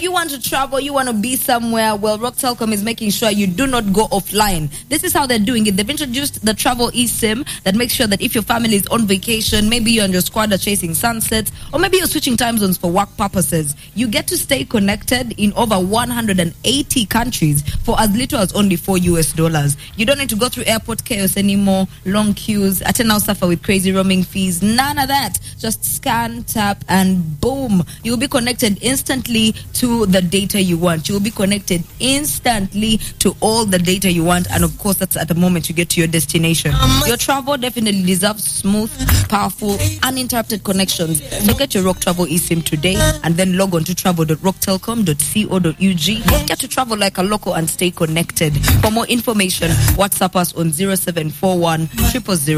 you want to travel, you want to be somewhere, well, Rock Telecom is making sure you do not go offline. This is how they're doing it. They've introduced the travel eSIM that makes sure that if your family is on vacation, maybe you and your squad are chasing sunsets, or maybe you're switching time zones for work purposes, you get to stay connected in over 180 countries for as little as only $4. You don't need to go through airport chaos anymore, long queues, now suffer with crazy roaming fees, none of that. Just scan, tap, and boom, you'll be connected instantly to the data you want. You'll be connected instantly to all the data you want, and of course that's at the moment you get to your destination. Your travel definitely deserves smooth, powerful, uninterrupted connections. So get your Rock Travel eSIM today and then log on to travel.rocktelcom.co.ug. Get to travel like a local and stay connected. For more information, WhatsApp us on 0741 000